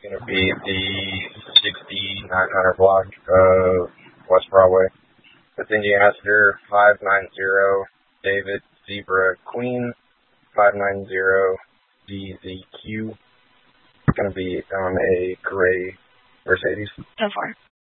going to be the 6900 block of West Broadway. That's Indian Passenger 590 David Zebra Queen 590 DZQ. It's going to be on a gray Mercedes. So far.